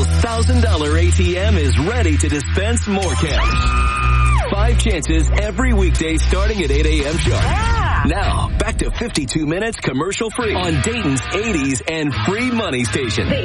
Daytonville's $1,000 ATM is ready to dispense more cash. 5 chances every weekday starting at 8 a.m. sharp. Yeah. Now, back to 52 minutes commercial free on Dayton's 80s and free money station.